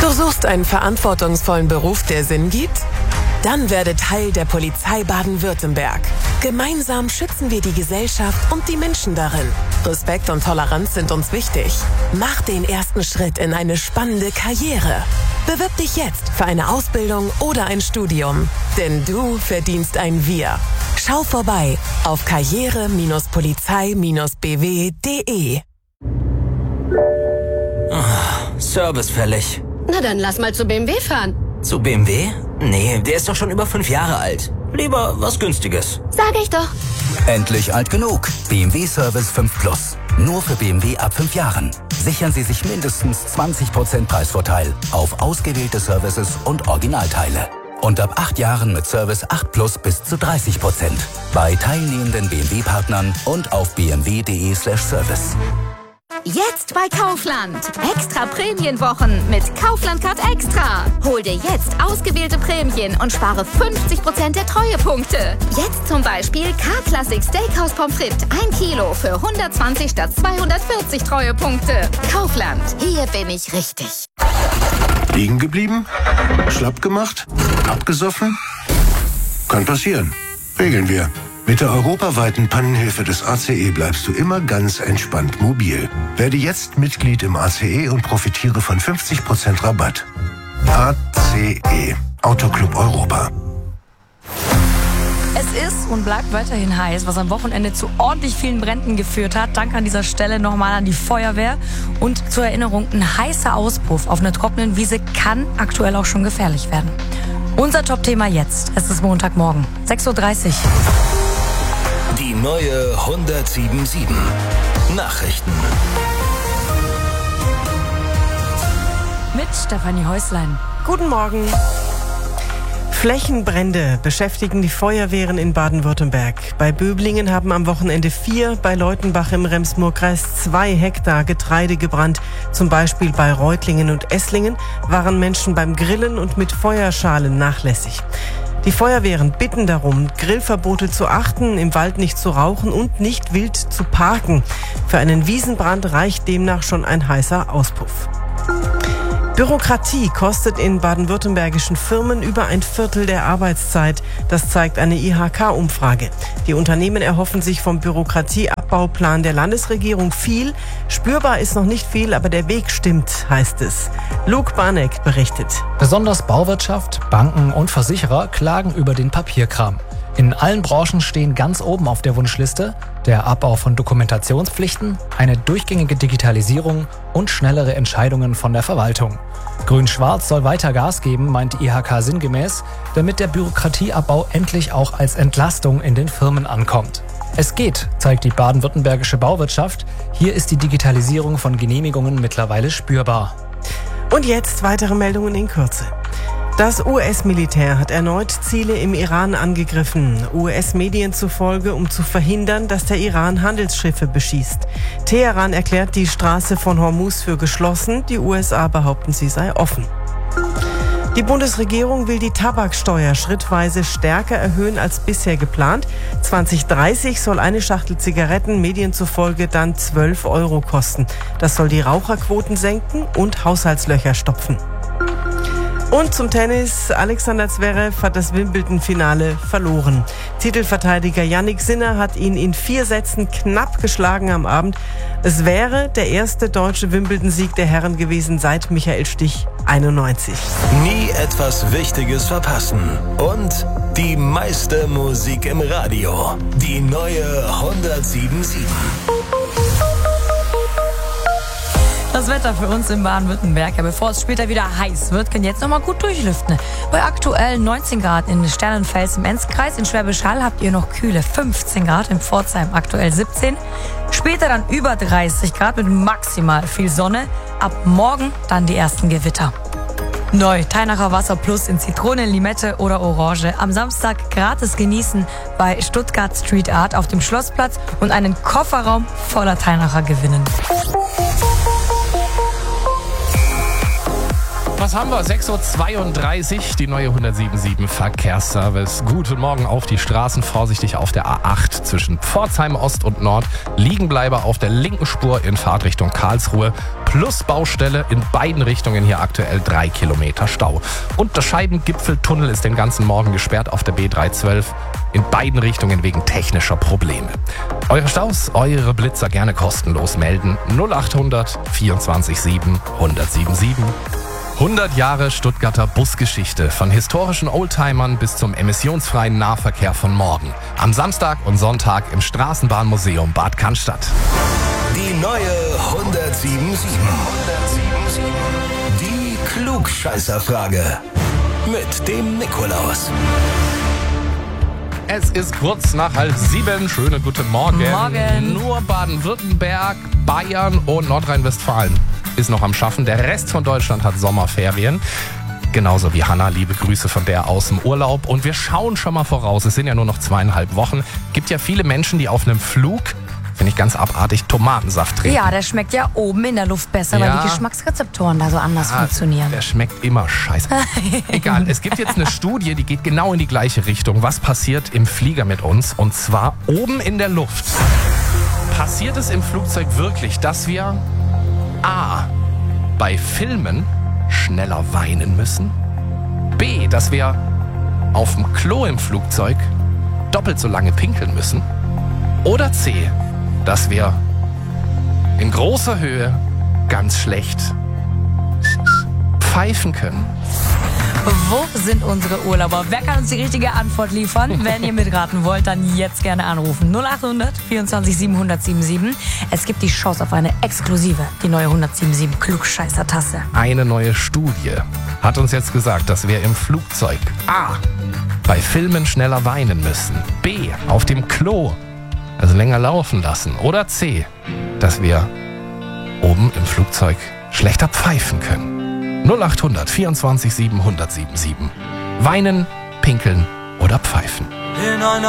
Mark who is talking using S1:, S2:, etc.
S1: Du suchst einen verantwortungsvollen Beruf, der Sinn gibt? Dann werde Teil der Polizei Baden-Württemberg. Gemeinsam schützen wir die Gesellschaft und die Menschen darin. Respekt und Toleranz sind uns wichtig. Mach den ersten Schritt in eine spannende Karriere. Bewirb dich jetzt für eine Ausbildung oder ein Studium. Denn du verdienst ein Wir. Schau vorbei auf karriere-polizei-bw.de.
S2: Service fällig.
S3: Na dann lass mal zu BMW fahren.
S2: Zu BMW? Nee, der ist doch schon über 5 Jahre alt. Lieber was Günstiges.
S3: Sag ich doch.
S4: Endlich alt genug. BMW Service 5 Plus. Nur für BMW ab 5 Jahren. Sichern Sie sich mindestens 20% Preisvorteil auf ausgewählte Services und Originalteile. Und ab 8 Jahren mit Service 8 Plus bis zu 30%. Bei teilnehmenden BMW-Partnern und auf bmw.de/service.
S5: Jetzt bei Kaufland. Extra Prämienwochen mit Kaufland Card Extra. Hol dir jetzt ausgewählte Prämien und spare 50% der Treuepunkte. Jetzt zum Beispiel K-Classic Steakhouse Pommes frites 1 Kilo für 120 statt 240 Treuepunkte. Kaufland. Hier bin ich richtig.
S6: Liegen geblieben? Schlapp gemacht? Abgesoffen? Kann passieren. Regeln wir. Mit der europaweiten Pannenhilfe des ACE bleibst du immer ganz entspannt mobil. Werde jetzt Mitglied im ACE und profitiere von 50% Rabatt. ACE. Autoclub Europa.
S7: Es ist und bleibt weiterhin heiß, was am Wochenende zu ordentlich vielen Bränden geführt hat. Dank an dieser Stelle nochmal an die Feuerwehr. Und zur Erinnerung, ein heißer Auspuff auf einer trockenen Wiese kann aktuell auch schon gefährlich werden. Unser Top-Thema jetzt. Es ist Montagmorgen, 6:30 Uhr.
S8: Die neue 107.7 Nachrichten.
S7: Mit Stefanie Häuslein.
S9: Guten Morgen. Flächenbrände beschäftigen die Feuerwehren in Baden-Württemberg. Bei Böblingen haben am Wochenende 4, bei Leutenbach im Rems-Murr-Kreis 2 Hektar Getreide gebrannt. Zum Beispiel bei Reutlingen und Esslingen waren Menschen beim Grillen und mit Feuerschalen nachlässig. Die Feuerwehren bitten darum, Grillverbote zu achten, im Wald nicht zu rauchen und nicht wild zu parken. Für einen Wiesenbrand reicht demnach schon ein heißer Auspuff. Bürokratie kostet in baden-württembergischen Firmen über 1/4 der Arbeitszeit. Das zeigt eine IHK-Umfrage. Die Unternehmen erhoffen sich vom Bürokratieabbauplan der Landesregierung viel. Spürbar ist noch nicht viel, aber der Weg stimmt, heißt es. Luke Barneck berichtet.
S10: Besonders Bauwirtschaft, Banken und Versicherer klagen über den Papierkram. In allen Branchen stehen ganz oben auf der Wunschliste der Abbau von Dokumentationspflichten, eine durchgängige Digitalisierung und schnellere Entscheidungen von der Verwaltung. Grün-Schwarz soll weiter Gas geben, meint die IHK sinngemäß, damit der Bürokratieabbau endlich auch als Entlastung in den Firmen ankommt. Es geht, zeigt die baden-württembergische Bauwirtschaft. Hier ist die Digitalisierung von Genehmigungen mittlerweile spürbar.
S9: Und jetzt weitere Meldungen in Kürze. Das US-Militär hat erneut Ziele im Iran angegriffen. US-Medien zufolge, um zu verhindern, dass der Iran Handelsschiffe beschießt. Teheran erklärt die Straße von Hormuz für geschlossen. Die USA behaupten, sie sei offen. Die Bundesregierung will die Tabaksteuer schrittweise stärker erhöhen als bisher geplant. 2030 soll eine Schachtel Zigaretten Medien zufolge dann 12 € kosten. Das soll die Raucherquoten senken und Haushaltslöcher stopfen. Und zum Tennis. Alexander Zverev hat das Wimbledon-Finale verloren. Titelverteidiger Jannik Sinner hat ihn in 4 Sätzen knapp geschlagen am Abend. Es wäre der erste deutsche Wimbledon-Sieg der Herren gewesen seit Michael Stich 91.
S8: Nie etwas Wichtiges verpassen. Und die meiste Musik im Radio. Die neue 107.7.
S7: Das Wetter für uns in Baden-Württemberg. Ja, bevor es später wieder heiß wird, können jetzt noch mal gut durchlüften. Bei aktuell 19 Grad in Sternenfels im Enzkreis. In Schwäbisch Hall habt ihr noch kühle 15 Grad. In Pforzheim aktuell 17. Später dann über 30 Grad mit maximal viel Sonne. Ab morgen dann die ersten Gewitter. Neu Teinacher Wasser Plus in Zitrone, Limette oder Orange. Am Samstag gratis genießen bei Stuttgart Street Art auf dem Schlossplatz und einen Kofferraum voller Teinacher gewinnen.
S11: Was haben wir? 6.32 Uhr, die neue 107.7 Verkehrsservice. Guten Morgen auf die Straßen, vorsichtig auf der A8 zwischen Pforzheim Ost und Nord. Liegenbleiber auf der linken Spur in Fahrtrichtung Karlsruhe. Plus Baustelle in beiden Richtungen, hier aktuell 3 Kilometer Stau. Und der Scheibengipfeltunnel ist den ganzen Morgen gesperrt auf der B312. In beiden Richtungen wegen technischer Probleme. Eure Staus, eure Blitzer gerne kostenlos melden. 0800 24 7 1077. 100 Jahre Stuttgarter Busgeschichte. Von historischen Oldtimern bis zum emissionsfreien Nahverkehr von morgen. Am Samstag und Sonntag im Straßenbahnmuseum Bad Cannstatt.
S8: Die neue 107.7. Die Klugscheißerfrage. Mit dem Nikolaus.
S11: Es ist kurz nach 6:30. Schönen guten Morgen.
S7: Morgen.
S11: Nur Baden-Württemberg, Bayern und Nordrhein-Westfalen ist noch am Schaffen. Der Rest von Deutschland hat Sommerferien. Genauso wie Hanna. Liebe Grüße von der aus dem Urlaub. Und wir schauen schon mal voraus. Es sind ja nur noch 2,5 Wochen. Gibt ja viele Menschen, die auf einem Flug, finde ich ganz abartig, Tomatensaft trinken.
S7: Ja, der schmeckt ja oben in der Luft besser, weil die Geschmacksrezeptoren da so anders funktionieren.
S11: Der schmeckt immer scheiße. Egal, es gibt jetzt eine Studie, die geht genau in die gleiche Richtung. Was passiert im Flieger mit uns? Und zwar oben in der Luft. Passiert es im Flugzeug wirklich, dass wir A. bei Filmen schneller weinen müssen? B. dass wir auf dem Klo im Flugzeug doppelt so lange pinkeln müssen? Oder C. dass wir in großer Höhe ganz schlecht pfeifen können?
S7: Wo sind unsere Urlauber? Wer kann uns die richtige Antwort liefern? Wenn ihr mitraten wollt, dann jetzt gerne anrufen. 0800 24 7 1077. Es gibt die Chance auf eine exklusive, die neue 107.7 Klugscheißer-Tasse.
S11: Eine neue Studie hat uns jetzt gesagt, dass wir im Flugzeug A. bei Filmen schneller weinen müssen, B. auf dem Klo also länger laufen lassen, oder C. dass wir oben im Flugzeug schlechter pfeifen können. 0800 24 7 1077. Weinen, pinkeln oder pfeifen.
S12: In einer